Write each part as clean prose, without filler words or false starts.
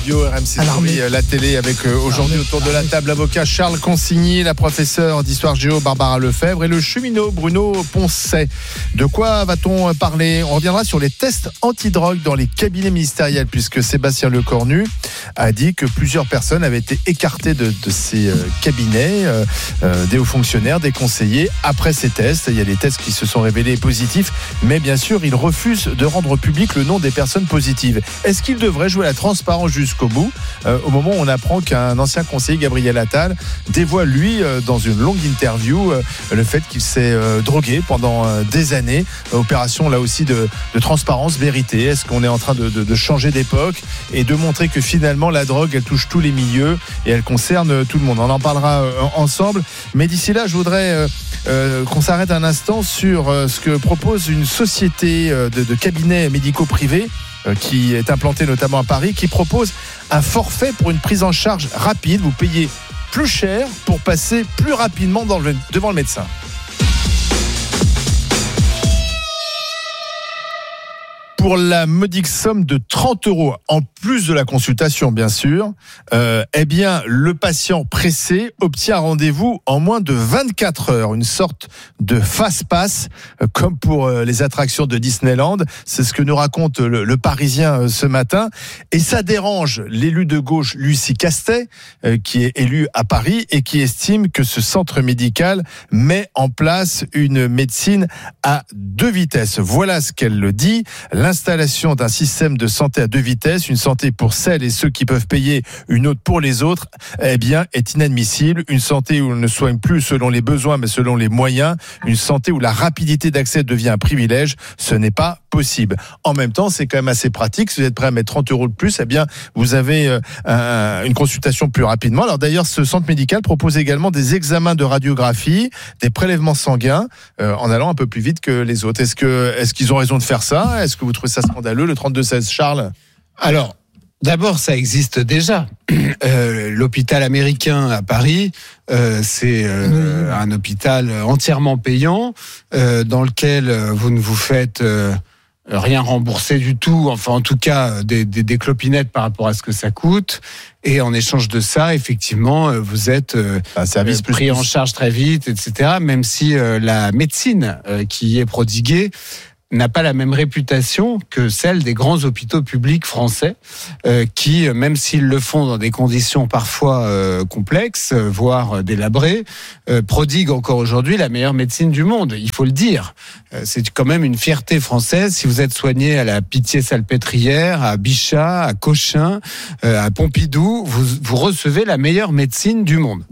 RMC Story, la télé avec aujourd'hui autour de la table l'avocat Charles Consigny, la professeure d'histoire géo Barbara Lefebvre et le cheminot Bruno Poncet. De quoi va-t-on parler ? On reviendra sur les tests antidrogue dans les cabinets ministériels puisque Sébastien Lecornu a dit que plusieurs personnes avaient été écartées de ces cabinets, des hauts fonctionnaires, des conseillers après ces tests. Il y a des tests qui se sont révélés positifs, mais bien sûr il refuse de rendre public le nom des personnes positives. Est-ce qu'il devrait jouer la transparence jusqu'au bout, au moment où on apprend qu'un ancien conseiller, Gabriel Attal, dévoile lui dans une longue interview le fait qu'il s'est drogué pendant des années. Opération là aussi de transparence, vérité. Est-ce qu'on est en train de changer d'époque et de montrer que finalement la drogue elle touche tous les milieux et elle concerne tout le monde. On en parlera ensemble, mais d'ici là je voudrais qu'on s'arrête un instant sur ce que propose une société de cabinets médicaux privés qui est implanté notamment à Paris, qui propose un forfait pour une prise en charge rapide. Vous payez plus cher pour passer plus rapidement devant le médecin. Pour la modique somme de 30 €, en plus de la consultation bien sûr, eh bien le patient pressé obtient un rendez-vous en moins de 24 heures, une sorte de fast-pass comme pour les attractions de Disneyland. C'est ce que nous raconte le Parisien ce matin, et ça dérange l'élu de gauche Lucie Castet, qui est élu à Paris et qui estime que ce centre médical met en place une médecine à 2 vitesses. Voilà ce qu'elle le dit. L'installation d'un système de santé à 2 vitesses, une santé pour celles et ceux qui peuvent payer, une autre pour les autres, eh bien, est inadmissible. Une santé où on ne soigne plus selon les besoins, mais selon les moyens. Une santé où la rapidité d'accès devient un privilège. Ce n'est pas possible. En même temps, c'est quand même assez pratique. Si vous êtes prêt à mettre 30 € de plus, eh bien, vous avez une consultation plus rapidement. Alors d'ailleurs, ce centre médical propose également des examens de radiographie, des prélèvements sanguins, en allant un peu plus vite que les autres. Est-ce qu'ils ont raison de faire ça ? Est-ce que vous trouvez ça scandaleux, le 32-16, Charles ? Alors, d'abord, ça existe déjà. L'hôpital américain à Paris, c'est un hôpital entièrement payant, dans lequel vous ne vous faites rien rembourser du tout, enfin en tout cas des clopinettes par rapport à ce que ça coûte, et en échange de ça, effectivement, vous êtes pris en charge très vite, etc. Même si la médecine qui y est prodiguée n'a pas la même réputation que celle des grands hôpitaux publics français, qui, même s'ils le font dans des conditions parfois complexes, voire délabrées, prodiguent encore aujourd'hui la meilleure médecine du monde. Il faut le dire. C'est quand même une fierté française. Si vous êtes soigné à la Pitié-Salpêtrière, à Bichat, à Cochin, à Pompidou, vous recevez la meilleure médecine du monde.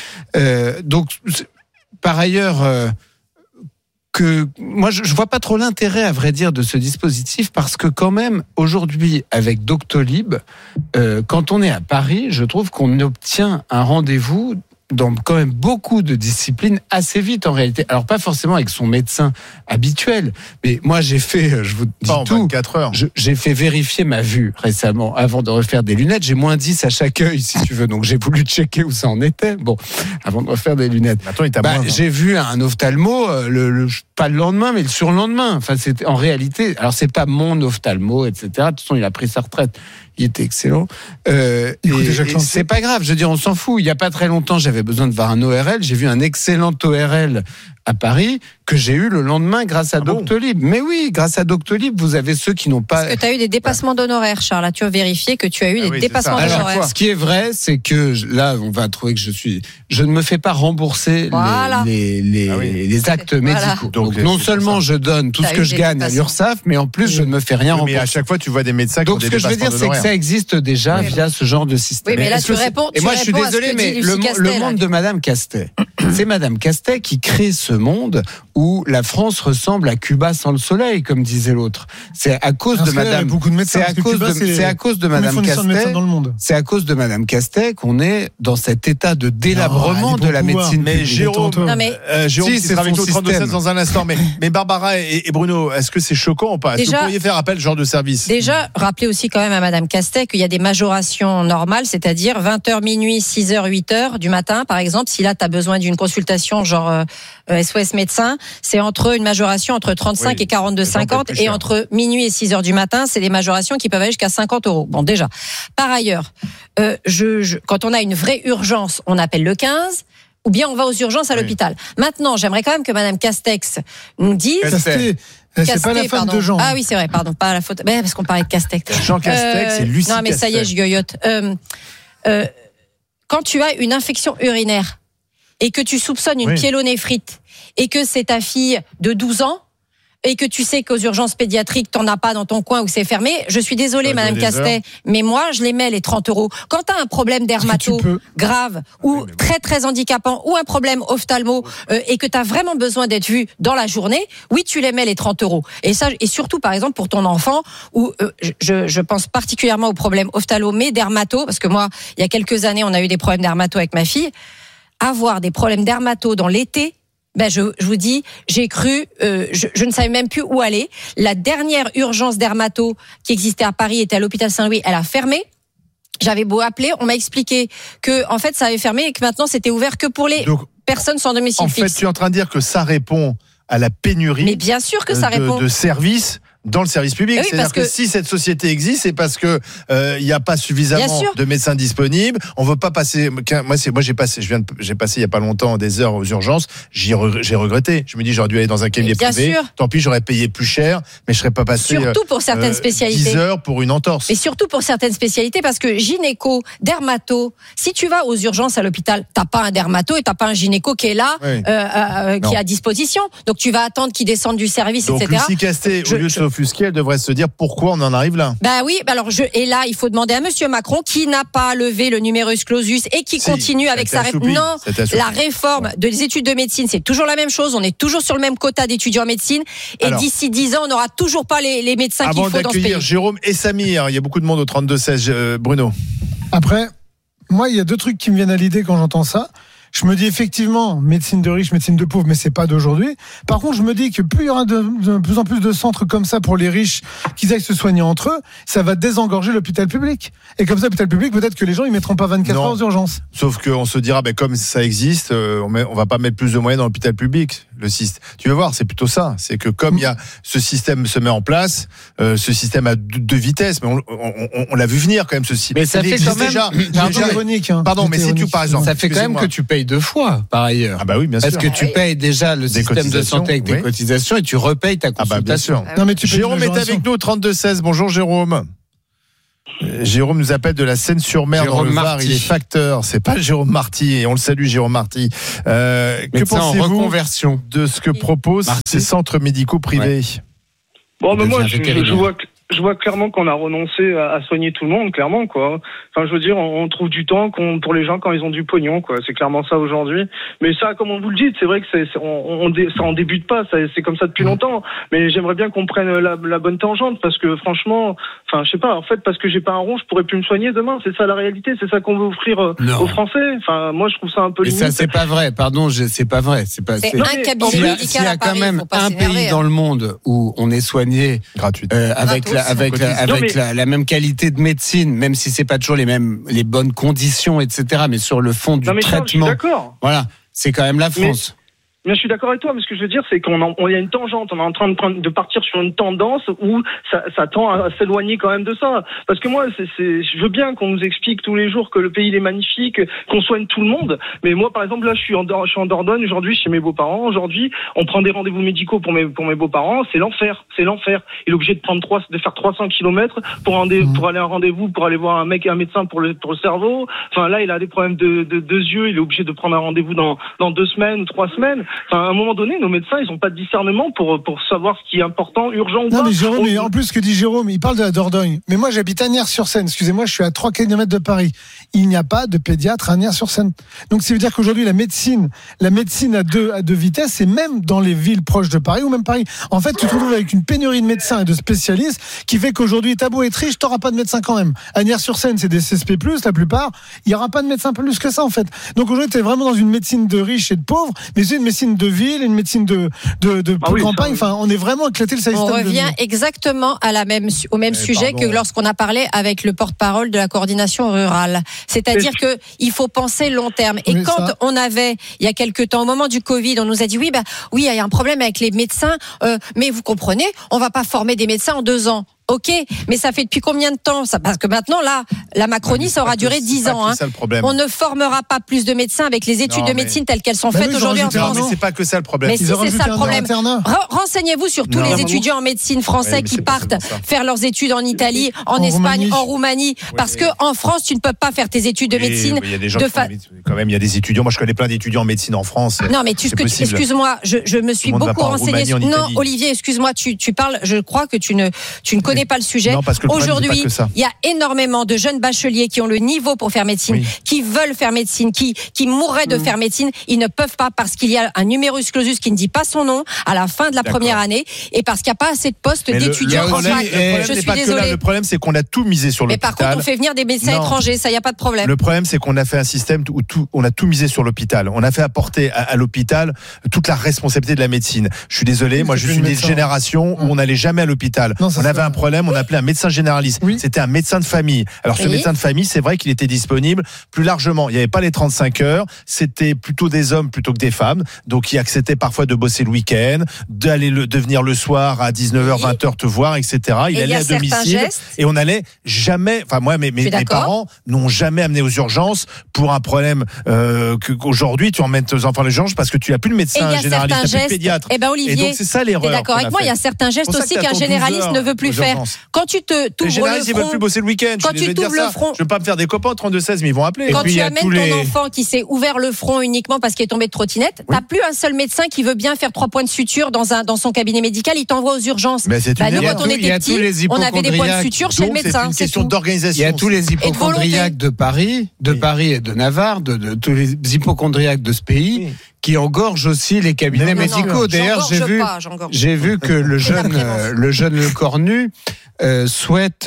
Donc, par ailleurs, que moi je vois pas trop l'intérêt, à vrai dire, de ce dispositif, parce que quand même aujourd'hui avec Doctolib, quand on est à Paris, je trouve qu'on obtient un rendez-vous dans quand même beaucoup de disciplines assez vite en réalité. Alors pas forcément avec son médecin habituel, mais moi j'ai fait, je vous dis tout, 24 heures. J'ai fait vérifier ma vue récemment avant de refaire des lunettes. J'ai moins 10 à chaque œil si tu veux, donc j'ai voulu checker où ça en était. Bon, avant de refaire des lunettes. Maintenant, il t'a moins, j'ai vu un ophtalmo, pas le lendemain, mais le surlendemain. Enfin, c'était en réalité. Alors c'est pas mon ophtalmo, etc. De toute façon, il a pris sa retraite. Il était excellent. Et c'est pas grave, je veux dire, on s'en fout. Il y a pas très longtemps, j'avais besoin de voir un ORL. J'ai vu un excellent ORL à Paris que j'ai eu le lendemain grâce à Doctolib. Mais oui, grâce à Doctolib, vous avez ceux qui n'ont pas... Parce que tu as eu des dépassements d'honoraires, Charles. Tu as vérifié que tu as eu des dépassements d'honoraires. Alors, ce qui est vrai, c'est que là, on va trouver que je ne me fais pas rembourser les actes médicaux. Donc non seulement je donne tout ce que je gagne à l'URSSAF, mais en plus, je ne me fais rien rembourser. Mais à chaque fois, tu vois des médecins qui ont des dépassements d'honoraires. Donc ce que je veux dire, c'est que ça existe déjà via ce genre de système. Oui, mais là, tu réponds. Et moi, je suis désolé, mais le monde de Madame Castet, c'est Madame Castet qui crée ce monde où la France ressemble à Cuba sans le soleil, comme disait l'autre. C'est à cause de Madame. C'est à cause de Madame Castet. C'est à cause de Madame Castet qu'on est dans cet état de délabrement de la médecine. Mais Jérôme, Jérôme, qui sera avec nous 32-16 dans un instant. Mais Barbara et Bruno, est-ce que c'est choquant ou pas ? Est-ce que vous pourriez faire appel à ce genre de service ? Déjà, rappelez aussi quand même à Madame Castet qu'il y a des majorations normales, c'est-à-dire 20h, minuit, 6h, 8h du matin, par exemple. Si là, tu as besoin d'une d'une consultation genre SOS médecin, c'est une majoration entre 35 et 42,50 et entre minuit et 6 heures du matin, c'est des majorations qui peuvent aller jusqu'à 50 €. Bon, déjà. Par ailleurs, quand on a une vraie urgence, on appelle le 15. Ou bien on va aux urgences à l'hôpital. Maintenant, j'aimerais quand même que Madame Castex nous dise. Castet, c'est pas la femme de Jean. Ah oui, c'est vrai, pardon, pas la faute. Parce qu'on parlait de Castex. Jean Castex et Lucie Castex. Non, mais ça y est, je yoyote. Quand tu as une infection urinaire et que tu soupçonnes une pyélonéphrite et que c'est ta fille de 12 ans, et que tu sais qu'aux urgences pédiatriques, t'en as pas dans ton coin où c'est fermé, je suis désolée, Madame Castet, mais moi, je les mets, les 30 €. Quand t'as un problème dermato grave ou très, très handicapant ou un problème ophtalmo et que t'as vraiment besoin d'être vu dans la journée, oui, tu les mets, les 30 €. Et ça, et surtout, par exemple, pour ton enfant, où je pense particulièrement aux problèmes ophtalmo, mais dermato, parce que moi, il y a quelques années, on a eu des problèmes dermato avec ma fille. Avoir des problèmes dermato dans l'été, je vous dis, j'ai cru, je ne savais même plus où aller. La dernière urgence dermato qui existait à Paris était à l'hôpital Saint-Louis. Elle a fermé. J'avais beau appeler, on m'a expliqué que, en fait, ça avait fermé et que maintenant c'était ouvert que pour les personnes sans domicile fixe. En fait, tu es en train de dire que ça répond à la pénurie. Mais bien sûr que ça répond. De services dans le service public. Oui, c'est-à-dire que si cette société existe, c'est parce que il n'y a pas suffisamment de médecins disponibles. On veut pas passer. Moi, j'ai passé il y a pas longtemps des heures aux urgences. J'ai regretté. Je me dis, j'aurais dû aller dans un cabinet privé. Tant pis, j'aurais payé plus cher, mais je serais pas passé. Surtout pour certaines spécialités. 10 heures pour une entorse. Et surtout pour certaines spécialités, parce que gynéco, dermato. Si tu vas aux urgences à l'hôpital, t'as pas un dermato et t'as pas un gynéco qui est là, qui est à disposition. Donc tu vas attendre qu'il descende du service, donc, etc. Lucie Castet, au lieu de s'offusquer, elle devrait se dire pourquoi on en arrive là. Oui, alors et là, il faut demander à Monsieur Macron qui n'a pas levé le numerus clausus et qui continue avec sa réforme. Non, la réforme des études de médecine, c'est toujours la même chose. On est toujours sur le même quota d'étudiants en médecine. Et d'ici 10 ans, on n'aura toujours pas les médecins qu'il faut dans ce pays. Avant d'accueillir Jérôme et Samir, il y a beaucoup de monde au 32-16. Bruno. Après, moi, il y a deux trucs qui me viennent à l'idée quand j'entends ça. Je me dis effectivement, médecine de riches, médecine de pauvres, mais c'est pas d'aujourd'hui. Par contre, je me dis que plus il y aura de plus en plus de centres comme ça pour les riches, qu'ils aillent se soigner entre eux, ça va désengorger l'hôpital public. Et comme ça, l'hôpital public, peut-être que les gens, ils mettront pas 24 heures aux urgences. Sauf qu'on se dira, comme ça existe, on va pas mettre plus de moyens dans l'hôpital public. Tu veux voir, c'est plutôt ça. C'est que comme il y a ce système se met en place, ce système a deux vitesses, mais on l'a vu venir quand même, ceci. Mais ça fait quand même déjà. Pardon, mais si tu, par exemple. Ça fait quand même que tu payes 2 fois, par ailleurs. Ah bah oui, bien sûr. Parce que tu payes déjà le système de santé avec des cotisations et tu repayes ta consultation. Bien sûr. Non, mais Jérôme est avec nous au 32-16. Bonjour Jérôme. Jérôme nous appelle de la Seine-sur-Mer dans le Var, il est facteur, c'est pas Jérôme Marty, et on le salue Jérôme Marty. Que pensez-vous de ce que proposent ces centres médicaux privés? Bon, mais moi, je vois clairement qu'on a renoncé à soigner tout le monde, clairement, quoi. Enfin, je veux dire, on trouve du temps pour les gens quand ils ont du pognon, quoi. C'est clairement ça aujourd'hui. Mais ça, comme on vous le dit, c'est vrai que ça en débute pas. C'est comme ça depuis longtemps. Mais j'aimerais bien qu'on prenne la bonne tangente, parce que franchement, enfin, je sais pas. En fait, parce que j'ai pas un rond, je pourrais plus me soigner demain. C'est ça la réalité. C'est ça qu'on veut offrir aux Français. Enfin, moi, je trouve ça un peu limite. Mais ça, c'est pas vrai. Pardon, c'est pas vrai. C'est un cabinet médical. S'il y a quand même un pays dans le monde où on est soigné gratuitement avec la même qualité de médecine, même si c'est pas toujours les bonnes conditions, etc. Mais sur le fond du traitement, je suis d'accord. Voilà, c'est quand même la France. Mais je suis d'accord avec toi, mais ce que je veux dire, c'est qu'il y a une tangente. On est en train de partir sur une tendance où ça tend à s'éloigner quand même de ça. Parce que moi, je veux bien qu'on nous explique tous les jours que le pays il est magnifique, qu'on soigne tout le monde. Mais moi, par exemple, là, je suis en Dordogne aujourd'hui chez mes beaux-parents. Aujourd'hui, on prend des rendez-vous médicaux pour mes beaux-parents. C'est l'enfer. C'est l'enfer. Il est obligé de faire 300 kilomètres pour aller à un rendez-vous, pour aller voir un médecin pour le cerveau. Enfin, là, il a des problèmes de yeux. Il est obligé de prendre un rendez-vous dans 2 semaines ou 3 semaines. Enfin, à un moment donné, nos médecins, ils n'ont pas de discernement pour savoir ce qui est important, urgent ou pas. Non, mais Jérôme, en plus, ce que dit Jérôme, il parle de la Dordogne. Mais moi, j'habite à Nières-sur-Seine. Excusez-moi, je suis à 3 km de Paris. Il n'y a pas de pédiatre à Nières-sur-Seine. Donc, ça veut dire qu'aujourd'hui, la médecine à deux vitesses, et même dans les villes proches de Paris ou même Paris. En fait, tu te retrouves avec une pénurie de médecins et de spécialistes qui fait qu'aujourd'hui, t'as beau être riche, t'auras pas de médecin quand même. À Nières-sur-Seine, c'est des CSP+, la plupart. Il n'y aura pas de médecin plus que ça, en fait. Donc, aujourd'hui, t'es vraiment dans une médecine de riches et de pauvres, mais c'est une médecine médecine de ville, une médecine de campagne. Enfin, on est vraiment éclaté le système. On revient exactement au même sujet que lorsqu'on a parlé avec le porte-parole de la coordination rurale. C'est-à-dire que il faut penser long terme. Et quand on avait, il y a quelque temps, au moment du Covid, on nous a dit oui, il y a un problème avec les médecins, mais vous comprenez, on va pas former des médecins en 2 ans. Ok, mais ça fait depuis combien de temps ça? Parce que maintenant, là, la Macronie, ça aura duré 10 ans. Hein. On ne formera pas plus de médecins avec les études de médecine telles qu'elles sont faites aujourd'hui en France. Mais c'est pas que ça le problème. Mais si, c'est ça le problème. Renseignez-vous sur tous les étudiants en médecine français qui partent faire leurs études en Italie, en Espagne, en Roumanie. Parce que en France, tu ne peux pas faire tes études de médecine. Il y a des gens quand même, il y a des étudions. Moi, je connais plein d'étudiants en médecine en France. Non, mais excuse-moi, je me suis beaucoup renseignée. Non, Olivier, excuse-moi, tu parles. Je crois que tu ne connais pas le sujet. Non, parce que aujourd'hui, il y a énormément de jeunes bacheliers qui ont le niveau pour faire médecine, qui veulent faire médecine, qui mourraient de faire médecine. Ils ne peuvent pas parce qu'il y a un numerus clausus qui ne dit pas son nom à la fin de la première année et parce qu'il n'y a pas assez de postes d'étudiants en fac. Je suis désolée. Le problème, c'est qu'on a tout misé sur l'hôpital. Mais par contre, on fait venir des médecins étrangers, ça, il n'y a pas de problème. Le problème, c'est qu'on a fait un système où on a tout misé sur l'hôpital. On a fait apporter à l'hôpital toute la responsabilité de la médecine. Je suis désolé, moi, je suis d'une génération où on n'allait jamais à l'hôpital. On avait un problème, on appelait un médecin généraliste. C'était un médecin de famille. Alors, ce médecin de famille, c'est vrai qu'il était disponible plus largement. Il n'y avait pas les 35 heures. C'était plutôt des hommes plutôt que des femmes. Donc, il acceptait parfois de bosser le week-end, de venir le soir à 19h, 20h te voir, etc. Il allait à domicile. Et on n'allait jamais, enfin, moi, mes parents n'ont jamais amené aux urgences pour un problème, qu'aujourd'hui, tu emmènes tes enfants à l'urgence parce que tu n'as plus le médecin généraliste, tu n'as plus le pédiatre. Olivier, et donc, c'est ça l'erreur. T'es d'accord avec moi? Il y a certains gestes aussi qu'un généraliste ne veut plus faire. Quand tu t'ouvres le front, ils veulent plus bosser le week-end. Quand tu t'ouvres le front, je veux pas me faire des copains au 32-16, mais ils vont appeler. Quand tu amènes ton enfant qui s'est ouvert le front uniquement parce qu'il est tombé de trottinette, t'as plus un seul médecin qui veut bien faire 3 points de suture dans son cabinet médical, il t'envoie aux urgences. Mais c'est nous, quand on était petits, on avait des points de suture chez le médecin. C'est une question d'organisation. Il y a tous les hypocondriaques de Paris et de Navarre, de tous les hypocondriaques de ce pays. Qui engorge aussi les cabinets médicaux. D'ailleurs, j'ai vu que le jeune Le Cornu souhaite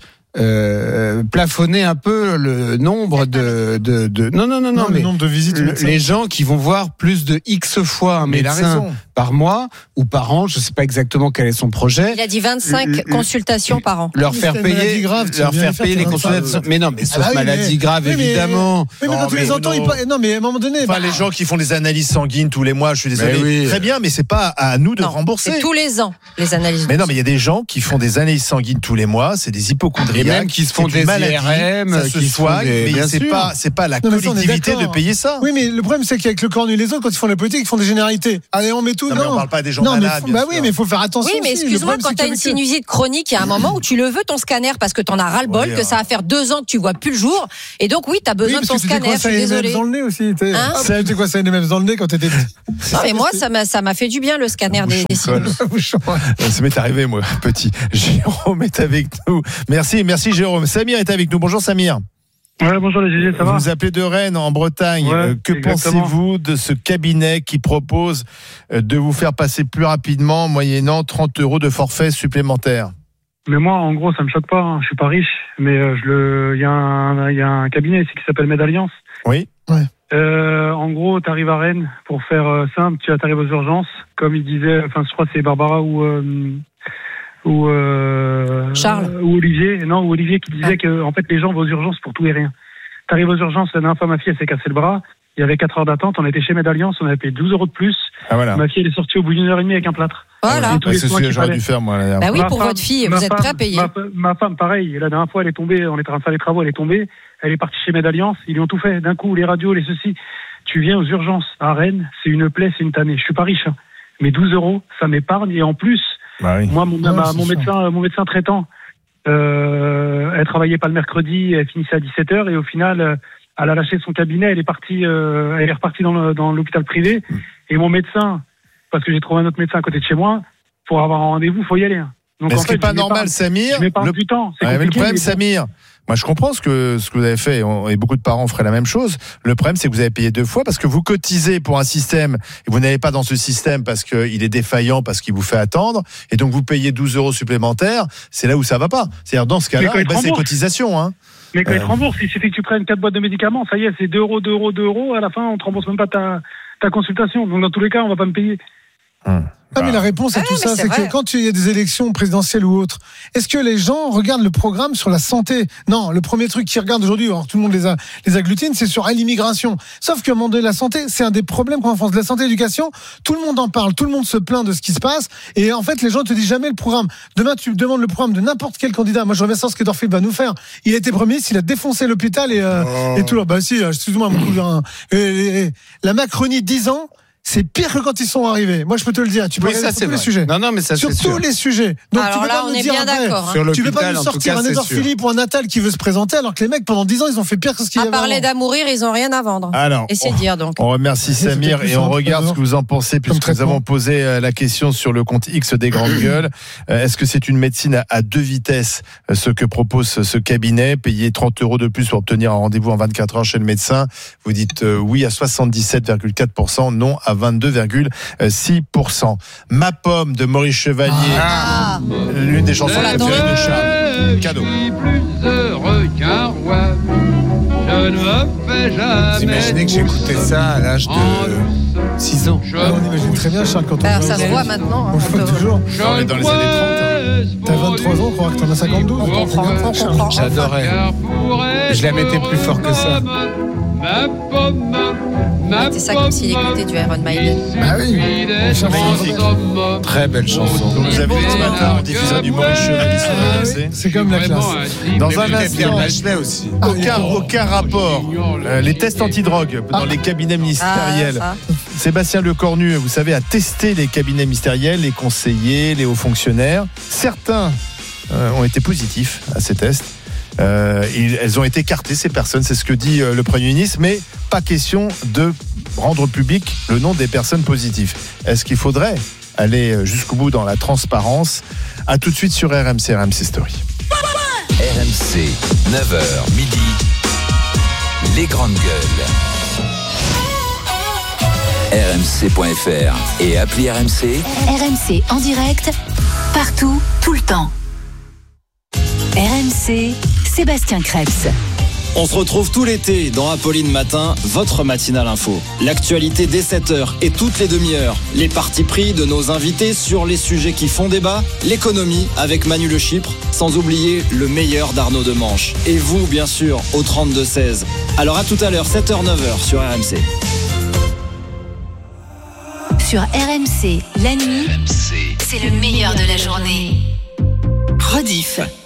plafonner un peu le nombre de le nombre de visites. Les gens qui vont voir plus de X fois un médecin par mois ou par an, je sais pas exactement quel est son projet. Il a dit 25 consultations par an. Leur faire payer les consultations. Mais non, mais sauf maladie grave, évidemment. Mais quand tous les ans, mais à un moment donné. Enfin, les gens qui font des analyses sanguines tous les mois, je suis désolé. Très bien, mais c'est pas à nous de rembourser. C'est tous les ans, les analyses. Mais non, mais il y a des gens qui font des analyses sanguines tous les mois, c'est des hypocondriaques. Et même qui se font des IRM, qui se soignent, mais c'est pas la collectivité de payer ça. Oui, mais le problème, c'est qu'avec le Cornu et les autres, quand ils font la politique, ils font des généralités. Allez, on met tout. Non, mais on parle pas des gens malades. Oui, mais il faut faire attention. Oui, mais excuse-moi, quand t'as une sinusite chronique, il y a un moment où tu le veux ton scanner parce que t'en as ras-le-bol, que ça va faire 2 ans que tu vois plus le jour, et donc oui, t'as besoin de ton scanner. Je suis désolée. Dans le nez aussi. Tu quoi, ça a des mêmes dans le nez quand t'étais petit. Non, mais moi, ça m'a fait du bien le scanner des sinus. Ça m'est arrivé, moi, petit. Jérôme est avec nous. Merci Jérôme. Samir est avec nous. Bonjour Samir. Ouais, bonjour les GG, ça va? Vous vous appelez de Rennes, en Bretagne. Que pensez-vous de ce cabinet qui propose de vous faire passer plus rapidement, moyennant 30 € de forfait supplémentaire? Mais moi, en gros, ça me choque pas. Hein. Je suis pas riche, mais il y a un cabinet ici qui s'appelle Medalliance. Oui. En gros, tu arrives à Rennes, pour faire simple, tu arrives aux urgences, comme il disait, enfin, je crois que c'est Barbara ou Charles ou Olivier qui disait que en fait les gens vont aux urgences pour tout et rien. T'arrives aux urgences, la dernière fois ma fille elle s'est cassé le bras, il y avait 4 heures d'attente, on était chez Medalliance, on avait payé 12 € de plus. Ma fille elle est sortie au bout d'1 heure et demie avec un plâtre. Voilà. C'est ce que j'aurais dû faire moi la dernière fois. Bah oui, pour votre fille, vous êtes prêt à payer. Ma femme pareil, la dernière fois elle est tombée, on était en train de faire les travaux, elle est tombée, elle est partie chez Medalliance, ils lui ont tout fait d'un coup, les radios, les ceci. Tu viens aux urgences à Rennes, c'est une plaie, c'est une tannée. Je suis pas riche, hein. Mais 12 € ça m'épargne et en plus moi, mon médecin traitant, elle travaillait pas le mercredi, elle finissait à 17h et au final, elle a lâché son cabinet, elle est repartie dans l'hôpital privé. Et mon médecin, parce que j'ai trouvé un autre médecin à côté de chez moi, pour avoir un rendez-vous, faut y aller. Donc, mais ce qui n'est pas normal, Samir. Je m'épargne du temps. Mais le problème, Samir. Moi, je comprends ce que vous avez fait, et beaucoup de parents feraient la même chose. Le problème, c'est que vous avez payé 2 fois parce que vous cotisez pour un système et vous n'allez pas dans ce système parce qu'il est défaillant, parce qu'il vous fait attendre, et donc vous payez 12 € supplémentaires. C'est là où ça va pas. C'est-à-dire dans ce cas-là, c'est cotisation, hein. Mais quand ils te remboursent, il suffit que tu prennes 4 boîtes de médicaments, ça y est, c'est 2 euros, 2 euros, 2 euros, à la fin, on te rembourse même pas ta consultation. Donc, dans tous les cas, on va pas me payer. Ah, mais la réponse à tout ça, c'est que quand il y a des élections présidentielles ou autres, est-ce que les gens regardent le programme sur la santé ? Non, le premier truc qu'ils regardent aujourd'hui, alors tout le monde les agglutine, c'est sur l'immigration. Sauf qu'à un moment donné, la santé, c'est un des problèmes qu'on a en France. La santé et l'éducation, tout le monde en parle, tout le monde se plaint de ce qui se passe, et en fait, les gens ne te disent jamais le programme. Demain, tu demandes le programme de n'importe quel candidat. Moi, je reviens sur ce qu'Edouard Philippe va nous faire. Il a été Premier ministre, il a défoncé l'hôpital et tout. Bah si, excuse-moi, mon cousin. La Macronie, 10 ans, c'est pire que quand ils sont arrivés. Moi, je peux te le dire. Tu peux regarder sur tous les sujets. Non, mais ça, sur tous les sujets. Donc, alors tu peux là, pas on me est dire bien après, d'accord. Sur tu peux pas nous sortir un Edouard Philippe ou un Attal qui veut se présenter alors que les mecs, pendant 10 ans, ils ont fait pire que ce qu'il y avait avant. À parler d'amourir, ils ont rien à vendre. Alors, et c'est dire donc. On remercie Samir et on regarde ce que vous en pensez puisque nous avons posé la question sur le compte X des grandes gueules. Est-ce que c'est une médecine à 2 vitesses, ce que propose ce cabinet, payer 30 € de plus pour obtenir un rendez-vous en 24 heures chez le médecin? Vous dites oui à 77,4%, non à 22,6%. Ma pomme de Maurice Chevalier, l'une des chansons préférées de Charles. Cadeau. Vous imaginez que j'ai écouté ça à l'âge de 6 ans. On imagine très bien, Charles, quand on ça se voit maintenant. On le voit toujours. On est dans les années 30. T'as 23 ans, on croit que t'en as 52. On comprend. J'adorais. Je la mettais plus fort que ça. C'est ça comme s'il écoutait du Iron Maiden. Ah oui. Magnifique. Très belle chanson. Donc vous avez dit ce matin, on diffusera du Maurice Chevalier sur RMC. C'est comme la classe. Dans un instant, Bachelet aussi. aucun rapport. Les tests antidrogue dans les cabinets ministériels. Sébastien Lecornu, vous savez, a testé les cabinets ministériels, les conseillers, les hauts fonctionnaires. Certains ont été positifs à ces tests. Elles ont été écartées, ces personnes, c'est ce que dit le Premier ministre, mais pas question de rendre public le nom des personnes positives. Est-ce qu'il faudrait aller jusqu'au bout dans la transparence? À tout de suite sur RMC Story. RMC, 9h midi, les grandes gueules. RMC.fr et appli RMC. RMC en direct, partout, tout le temps. RMC, Sébastien Krebs. On se retrouve tout l'été dans Apolline Matin, votre matinale info. L'actualité dès 7h et toutes les demi-heures. Les partis pris de nos invités sur les sujets qui font débat. L'économie avec Manu Le Chypre, sans oublier le meilleur d'Arnaud Demanche. Et vous, bien sûr, au 32-16. Alors à tout à l'heure, 7h, 9h sur RMC. Sur RMC, la nuit, c'est le meilleur de la journée. Rediff.